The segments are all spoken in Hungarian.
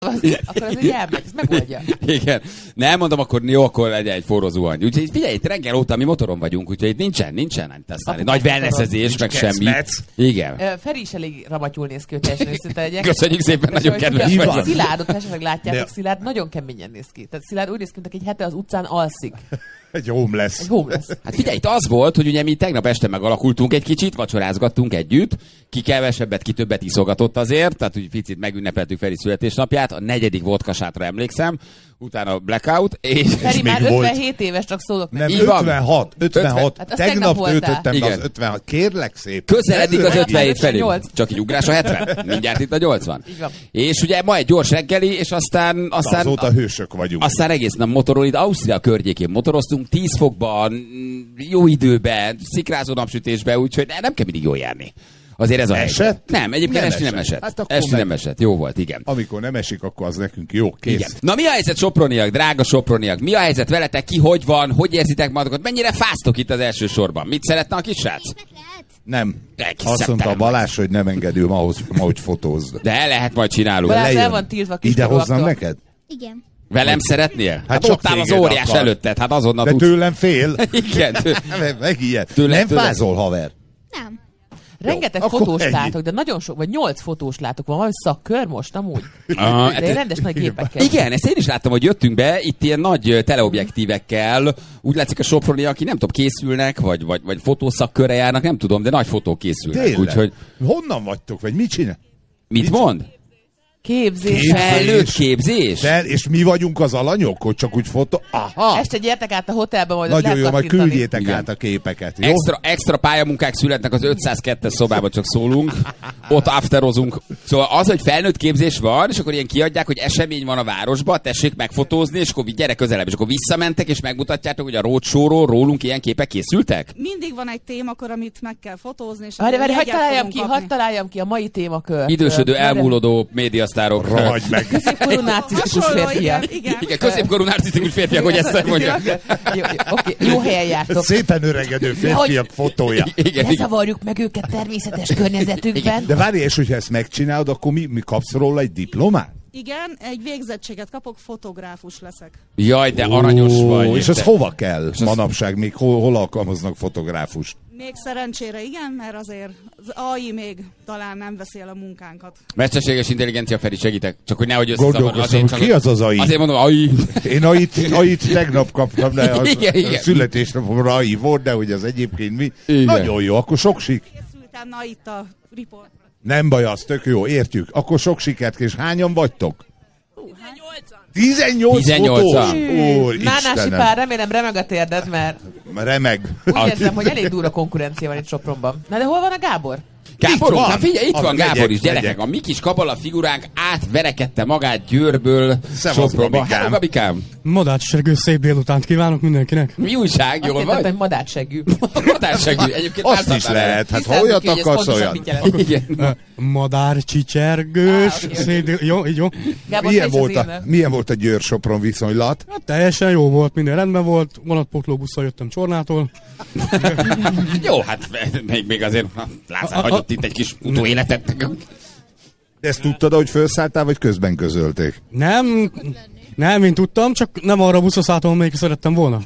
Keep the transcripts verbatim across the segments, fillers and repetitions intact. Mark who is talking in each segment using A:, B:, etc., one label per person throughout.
A: akkor ez ugye elmegy, ez megoldja.
B: Igen. Nem mondom, akkor jó, akkor legyen egy forró zuhany. Úgyhogy figyelj, itt reggel óta mi motoron vagyunk, úgyhogy itt nincsen, nincsen nem tesztelni. Nagy wellnessezés, meg semmi. Igen.
A: Uh, Feri is elég ramatyul néz ki, hogy teljesen őszinte legyek.
B: Köszönjük szépen, nagyon kedves vagy.
A: Szilárdot esetleg látjátok, Szilárd nagyon keményen néz ki. Tehát Szilárd úgy néz ki, mint egy hete az utcán alszik.
C: Egy homeless.
A: Egy homeless.
B: Hát figyelj, itt az volt, hogy ugye mi tegnap este megalakultunk egy kicsit, vacsorázgattunk együtt, ki kevesebbet, ki többet iszogatott azért, tehát úgy picit megünnepeltük Feri születésnapját, a negyedik vodkasátra emlékszem, utána blackout, és...
A: Feri már ötvenhét éves, csak szólok
C: meg. Nem, ötvenhat, ötvenhat.
A: Hát
C: tegnap töltöttem be az ötvenhat. Kérlek szép.
B: Közeledik az ötvenhét felé. Csak így ugrás a hetven. Mindjárt itt a nyolcvan. És ugye ma egy gyors reggeli, és aztán... aztán
C: azóta hősök vagyunk.
B: Aztán egész nap motoron, itt Ausztria környékén motoroztunk, tíz fokban, jó időben, szikrázó napsütésben, úgyhogy nem kell mindig jól járni. Azért ez a
C: esett?
B: Nem, egyébként esti nem esett. Hát esti nem esett. Jó volt, igen.
C: Amikor nem esik, akkor az nekünk jó. Kész. Igen.
B: Na mi a helyzet, soproniak, drága soproniak? Mi a helyzet veletek? Ki hogy van? Hogy érzitek magatok? Mennyire fáztok itt az első sorban? Mit szeretne a kisrác?
C: Nem. Azt mondta Balázs, hogy nem engedünk ahhoz, hogy fotózd.
B: De el lehet majd csinálunk.
A: Balázs el van tiltva
C: ide hozzam neked?
D: Igen.
B: Velem szeretnél? Hát, hát ott áll az óriás akar. Előtted, hát azonnal
C: de
B: tudsz.
C: tőlem fél.
B: Igen. Tő...
C: Megijed.
B: Tőle,
C: nem
B: tőle.
C: fázol, haver.
D: Nem.
A: Rengeteg jó, fotós látok, de nagyon sok, vagy nyolc fotós látok. Van valami szakkör most, amúgy?
B: Aha,
A: de rendes nagy gépekkel.
B: Igen, ezt én is láttam, hogy jöttünk be, itt ilyen nagy teleobjektívekkel. Úgy látszik a soproni, aki nem tudom, készülnek, vagy, vagy, vagy fotószakkörre járnak, nem tudom, de nagy fotók készülnek. Úgyhogy...
C: Honnan vagytok, vagy mit csinál?
B: Mit, mit mond?
A: Képzés.
B: Felnőtt képzés.
C: Fel, és mi vagyunk az alanyok, hogy csak úgy fotó... Aha.
A: Este gyertek át a hotelbe, majd
C: nagyon jó, majd küldjétek
B: igen.
C: át a képeket. Jó?
B: Extra, extra pályamunkák születnek az ötszázkettes szobában, csak szólunk. Ott afterozunk. Szóval az, hogy felnőtt képzés van, és akkor ilyen kiadják, hogy esemény van a városba, tessék megfotózni, és akkor gyere közelebb. És akkor visszamentek, és megmutatjátok, hogy a roadshow-ról rólunk ilyen képek készültek?
E: Mindig van egy témakör, amit meg kell fotózni. És
A: várj, várj, hadd találjam ki, hadd találjam ki a mai témakör.
B: Idősödő, elmúlódó médiasztárok.
C: Rohagy meg.
A: Középkorú narcisztikus férfiak.
E: Igen,
B: igen középkorú narcisztikus férfiak, hogy ezt mondják.
A: Jó, okay. Jó helyen jártok.
C: Szépen öregedő férfiak fotója.
A: Igen, ne zavarjuk meg őket természetes környezetükben.
C: De várj, és hogyha ezt megcsinálod, akkor mi, mi kapsz róla egy diplomát?
E: Igen, egy végzettséget kapok, fotográfus leszek.
B: Jaj, de aranyos
C: Ó,
B: vagy.
C: És az hova kell manapság? Még hol, hol alkalmaznak fotográfust?
E: Még szerencsére igen, mert azért az á i még talán nem veszi el a munkánkat.
B: Mesterséges intelligencia, Feri, segítek. Csak hogy nehogy összezavarjon.
C: Ki az az á i?
B: Azért mondom, á i.
C: Én á i-t, á i-t tegnap kaptam, de az
B: igen, igen.
C: születésnapomra á i volt, de hogy az egyébként mi? Igen. Nagyon jó, akkor sok sik.
E: Készültem, na itt a report.
C: Nem baj, az tök jó, értjük. Akkor sok sikert, és hányan vagytok? tizennyolc
B: tizennyolc
A: Nánási pár, remélem remeg a térded, mert...
C: Remeg.
A: Úgy érzem, hogy elég durva konkurencia van itt Sopronban. Na de hol van a Gábor?
B: Gábor, na figyelj, itt
C: a
B: van
C: legyek,
B: Gábor is, gyerekek.
C: legyek.
B: A mi kis kabala figuránk átverekedte magát Győrből Sopronba. Hello, Gabikám!
F: Madárcsegő, szép délutánt kívánok mindenkinek.
B: Mi újság, jól vagy?
A: Azt madárcsegű.
B: Madárcsegű, egyébként
C: azt is lehet, hát ha olyat akarsz, olyan.
B: Igen.
F: Madárcsicsergős, szép dél... Jó, így jó.
C: Milyen volt, a, milyen volt a Győr-Sopron viszonylat?
F: Hát teljesen jó volt, minden rendben volt. Vonatpótlóbusszal jöttem Csornától.
B: Jó, hát még, még azért Lázár hagyott itt egy kis utóéletet.
C: De ezt tudtad, hogy felszálltál, vagy közben közölték?
F: Nem, nem, én tudtam, csak nem arra a buszra szálltam, amelyik szerettem volna.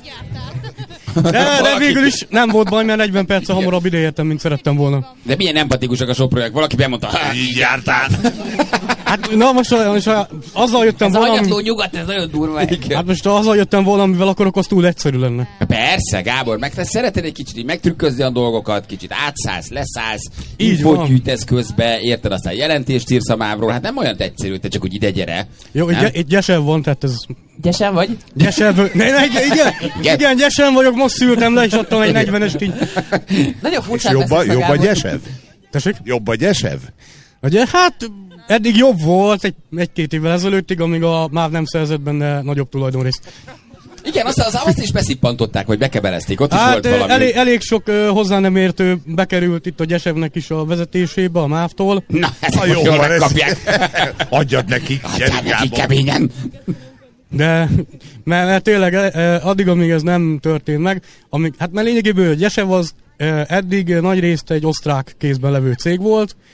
F: De, de végül is nem volt baj, mert negyven perccel hamarabb ideértem, mint szerettem volna.
B: De milyen empatikusak a soproniak. Valaki bemondta, így jártál.
F: Hát na most, most azzal jöttem
A: ez
F: volna...
A: Ez agyatló nyugat, ez nagyon durva.
F: Hát most azzal jöttem volna, amivel akarok, az túl egyszerű lenne.
B: Persze, Gábor, meg te szereted egy kicsit így megtrükközni a dolgokat, kicsit átszállsz, leszállsz,
F: így
B: infót gyűjtesz közbe, érted, aztán jelentést írsz a mávról, hát nem olyan egyszerű, te csak úgy ide gyere.
F: Jó, egy, egy gyesev van, tehát ez...
A: Gyesen vagy?
F: Gyesev, ne, ne, igen, igen, gyesen vagyok, most szültem le, és adtam egy negyvenest így.
A: Nagyon furcsán
C: jobb a, jobb a gyesev?
F: Tessék?
C: Jobb a gyesev?
F: Ugye, hát eddig jobb volt egy, egy-két évvel ezelőttig, amíg a MÁV nem szerzett benne nagyobb tulajdonrészt.
B: Igen, azt, az, azt is beszippantották, vagy bekebelezték, ott
F: hát,
B: is volt valami.
F: Elég, elég sok uh, hozzá nem értő bekerült itt a Gyesevnek is a vezetésébe, a MÁV-tól.
B: Na, ezt
C: Na,
B: most
C: jó,
B: jól
C: van,
B: megkapják.
C: Adjad nekik,
B: Adjad nekik keményen.
F: De, mert, mert tényleg addig, amíg ez nem történt meg, amíg, hát mert lényegéből Gyesev az eddig nagy részt egy osztrák kézben levő cég volt,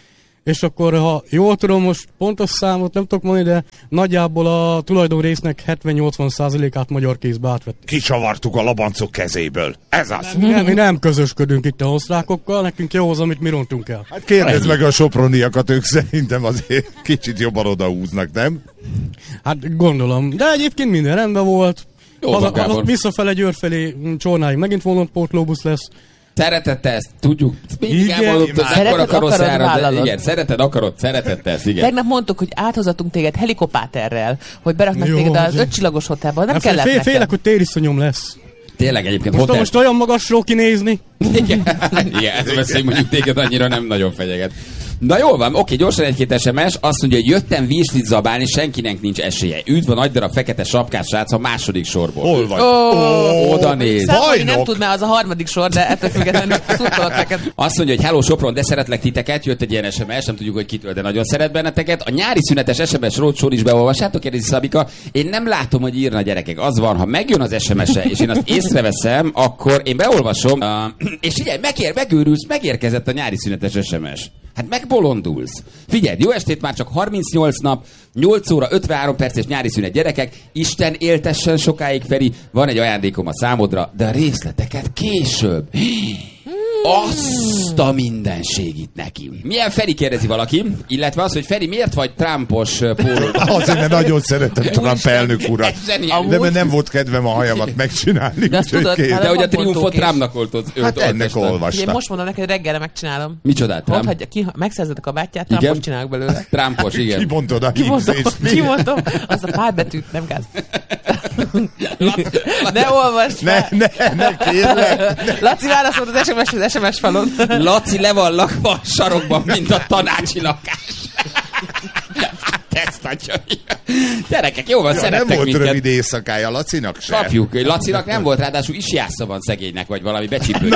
F: és akkor, ha jól tudom, most pontos számot nem tudok mondani, de nagyjából a tulajdonrésznek hetven-nyolcvan százalékát magyar kézbe átvettük.
C: Kicsavartuk a labancok kezéből. Ez az.
F: Nem, nem, mi nem közösködünk itt a osztrákokkal, nekünk jó az, amit mi rontunk el.
C: Hát kérdezd meg a soproniakat, ők szerintem azért kicsit jobban odahúznak, nem?
F: Hát gondolom, de egyébként minden rendben volt.
B: Jó,
F: Az, az visszafele Győr felé Csornáig megint vonatpótlóbusz lesz.
B: Szeretette ezt, tudjuk. Mindig
F: Igen.
B: elmondott, hogy
A: Szereted,
B: ekkora karosszárad, de
A: vállalod.
B: igen, szereted, akarod, szeretette ezt, igen.
A: Tegnap mondtuk, hogy áthozatunk téged helikopterrel, hogy beraknak
F: Jó,
A: téged az
F: hogy-
A: ötcsillagos hotelba, nem
F: Hát
A: kellett
F: fél,
A: nekem.
F: félek, hogy tériszonyom lesz.
B: Tényleg egyébként
F: Most,
B: hotel...
F: most olyan magasról kinézni.
B: Igen, igen, ez beszél, mondjuk téged annyira nem nagyon fenyeget. Na jól van, oké, gyorsan egy-két es em es, azt mondja, hogy jöttem virslit zabálni, senkinek nincs esélye. Üdv a nagy darab fekete sapkás srác a második sorból.
C: Hol vagy?
A: Ó,
B: Oda néz.
A: Számolni nem
C: Bajnok.
A: tudná, az a harmadik sor, de ettől függetlenül szurkolok neked.
B: Azt mondja, hogy hello Sopron, de szeretlek titeket, jött egy ilyen es em es, nem tudjuk, hogy kitől, de nagyon szeret benneteket. A nyári szünetes es em es rócsor is beolvassátok, kérdezi Szabika. Én nem látom, hogy írna, gyerekek. Az van, ha megjön az es em es-e, és én azt észreveszem, akkor én beolvasom, uh, és figyelj, megér, megőrülsz, megérkezett a nyári szünetes es em es. Hát megbolondulsz. Figyelj, jó estét, már csak harmincnyolc nap, nyolc óra, ötvenhárom perces nyári szünet, gyerekek. Isten éltessen sokáig, Feri. Van egy ajándékom a számodra, de a részleteket később. Azt a mindenségit neki. Milyen Feri, kérdezi valaki, illetve az, hogy Feri, miért vagy Trumpos uh, pólóban?
C: Azért, mert nagyon szeretem Trump elnök urat.
B: Ez zseniális.
C: De mert nem volt kedvem a hajamat megcsinálni.
A: De azt
C: úgyhogy
A: tudod,
C: kész.
A: hát
B: De hogy a
A: Van
B: triumfot
A: pontókés.
B: Trumpnak oltott.
C: Hát ennek
A: Én
C: olvasta.
A: most mondom neked, hogy reggelre megcsinálom.
B: Micsodát,
A: Ott
B: Trump?
A: hagyja, ki, megszerzed a kabátját,
B: Igen.
A: Trumpot csinálok belőle.
B: Trumpos, igen.
C: Kibontod a
A: Kimondom,
C: hízést.
A: kimondom, azt a pár betűt, nem gáz. Ne olvasd
C: Ne,
A: fel!
C: ne, ne, kérlek.
A: Laci válaszolt az es em es az es em es falon.
B: Laci le van lakva a sarokban, mint a tanácsi lakás. Hát ezt nagyon jó. Gyerekek, jó van,
C: Ja, nem
B: szerettek
C: volt
B: minket.
C: rövid éjszakája Lacinak se.
B: Kapjuk. Lacinak nem volt, ráadásul isjásza van szegénynek, vagy valami becsípődik.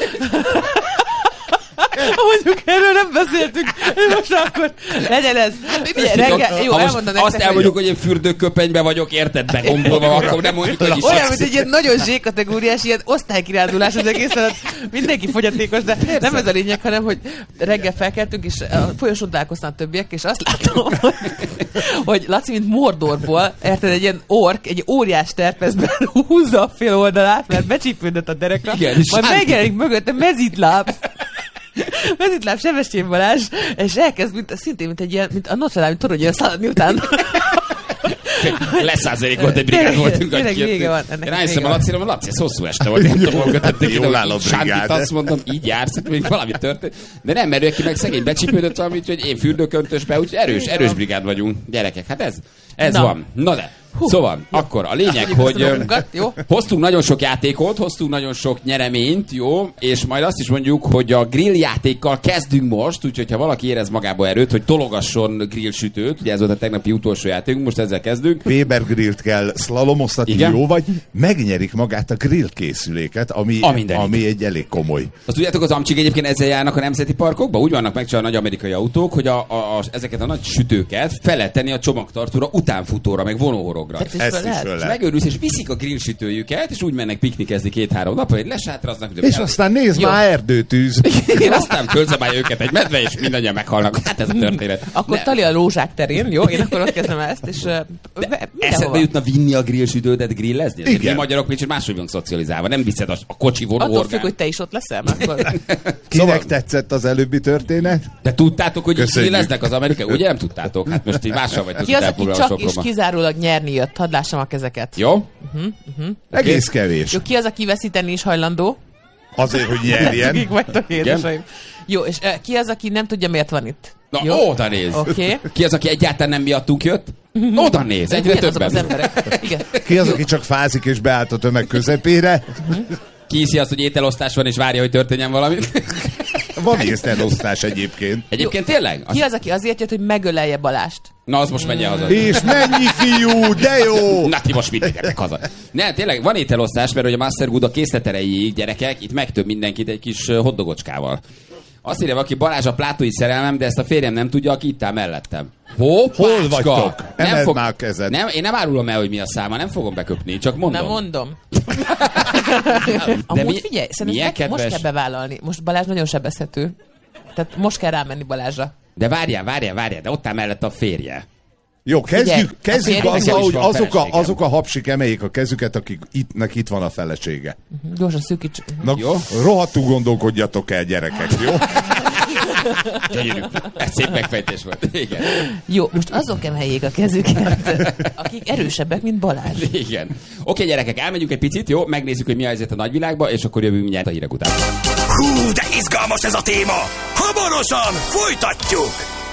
A: Mondjuk erről nem beszéltünk. Most akkor legyen ez. Ugye, reggel, jó,
B: ha most
A: elmondom
B: azt
A: nektek,
B: elmondjuk, hogy én fürdőköpenybe vagyok, érted, begombolva, akkor nem mondjuk, hogy is.
A: olyan, mint egy ilyen nagyon zsé-kategóriás, ilyen osztálykirándulás az egész, mert mindenki fogyatékos, de Persze. nem ez a lényeg, hanem, hogy reggel felkeltünk, és a folyosón találkoztam a többiek, és azt látom, hogy, hogy Laci, mint Mordorból, érted, egy ilyen ork, egy óriás terpezben húzza a fél oldalát, mert becsípődött a derekra,
B: Igen, és
A: majd
B: sánti.
A: megjelenik mögötte mezitláb. Mezitláb Sebestyén Balázs, és elkezd, mint, szintén, mint egy ilyen, mint a Notre Dame toronyra szaladni utána.
B: Leszázalékolt egy brigád
A: Tényleg,
B: voltunk.
A: tényleg vége van, ennek
B: Én rájöttem
A: vége
B: a
A: van.
B: Lacira, mert Laci, ez hosszú este volt. Nem tudom, hol kötötték ide,
C: Jól áll a
B: hogy Sántit
C: brigád.
B: azt mondom, így jársz, hogy még valami történt. De nem, mert ő ki meg szegény becsípődött valami, úgyhogy én fürdőköntösbe, úgyhogy erős, erős brigád vagyunk, gyerekek. Hát ez, ez
A: Na.
B: van. Na de.
A: Hú.
B: Szóval, akkor a lényeg,
A: Hívjuk
B: hogy
A: ezt a
B: ö,
A: dolgunkat, jó?
B: hoztunk nagyon sok játékot, hoztunk nagyon sok nyereményt, jó, és majd azt is mondjuk, hogy a grill játékkal kezdünk most, úgyhogy ha valaki érez magába erőt, hogy tologasson grill sütőt, ugye ez volt a tegnapi utolsó játékunk, most ezzel kezdünk.
C: Weber grillt kell szlalomoztatni,
B: Igen.
C: jó vagy, megnyerik magát a grill készüléket, ami,
B: A mindenit.
C: ami egy elég komoly.
B: Azt tudjátok, az amcsik egyébként ezzel járnak a nemzeti parkokba? Úgy vannak megcsinálva a nagy amerikai autók, hogy a, a, a, ezeket a nagy sütőket fel lehet tenni a csomagtartóra, utánfutóra, meg vonóhorogra.
A: Tehát
C: Ezt is
A: lehet.
C: föl
B: És
C: lehet.
B: megőrülsz, és viszik a grill sütőjüket, és úgy mennek piknikezni két-három napra, hogy lesátraznak.
C: És aztán nézd
A: Jó.
C: már, erdőtűz.
B: Én aztán fölzabálja őket egy medve, és mindannyian meghalnak. Hát ez a történet.
A: Akkor
B: Ne-
A: tali a rózsák terén, jó? Én akkor ott kezdem ezt, és uh,
B: Eszedbe
A: mindenhova.
B: jutna vinni a grill sütődet grillezni? Azért
C: Igen.
B: Mi magyarok kicsit máshogy vagyunk szocializálva. Nem viszed a, a kocsi
A: Attól függ,
B: vonóorgán.
A: hogy te is ott leszel, mert akkor...
C: Kinek
B: Szóval-
C: tetszett az előbbi történet?
B: De tudtátok, hogy
C: Köszönjük.
B: grilleznek az amerikai? Ugye nem tudtátok? Hát most így mással vagytok
A: Ki az, aki
B: elfoglalva
A: csak és
B: sokroban.
A: kizárólag nyerni jött? Hadd lássam a kezeket.
B: Jó?
C: Egész kevés.
A: Jó, ki az, aki veszíteni is hajlandó?
C: Azért, hogy nyerjen.
A: Akik vagytok Jézusaim. Jó, és uh, ki az, aki nem tudja, miért van itt?
B: Na,
A: Jó?
B: oda néz.
A: Oké. Okay.
B: Ki az, aki egyáltalán nem miattunk jött? Oda néz, egyre
A: Milyen azok az
B: többen.
A: emberek? Igen.
C: Ki az, aki csak fázik és beállt a tömeg közepére?
B: Ki hiszi azt, hogy ételosztás van, és várja, hogy történjen valami?
C: Van észrelosztás egyébként.
B: Egyébként tényleg?
A: Ki
B: Az...
A: az, aki azért jött, hogy megölelje Balást?
B: Na, az most menjen haza.
C: És mennyi fiú, de jó!
B: Na ti most mit menjetek haza? Nem, tényleg van ételosztás, mert hogy a Master Good a készleterejéig, gyerekek, itt megtöbb mindenkit egy kis ö, hotdogocskával. Azt írja valaki, Balázs a plátói szerelmem, de ezt a férjem nem tudja, aki itt áll mellettem. Hoppácska!
C: Hol vagytok? Emeld már a kezed.
B: Nem, én nem árulom el, hogy mi a száma, nem fogom beköpni, csak mondom.
A: Nem mondom.
B: De
A: Amúgy
B: mi-
A: figyelj,
B: milyen
A: szerintem most
B: kedves.
A: kell bevállalni. Most Balázs nagyon sebezhető. Tehát most kell rámenni Balázsra.
B: De várjál, várjál, várjál, de ott áll mellett a férje.
C: Jó, kezdjük,
A: Figyelj,
C: kezdjük
A: a
C: azzal, hogy
B: férjének is van
C: azok a,
B: feleségem.
C: azok a hapsik emeljék a kezüket, akiknek itt van a felesége.
A: Gyorsan szűkíts.
C: Na,
B: Jó.
C: rohadtul gondolkodjatok el, gyerekek, jó?
B: Gyönyörű. Ez szép megfejtés volt. Igen.
A: Jó, most azok emeljék a kezüket, akik erősebbek, mint Balázs.
B: Igen. Oké, gyerekek, elmegyünk egy picit, jó? Megnézzük, hogy mi a helyzet a nagyvilágban, és akkor jövünk mindjárt a hírek után.
D: Hú, de izgalmas ez a téma! Hamarosan folytatjuk!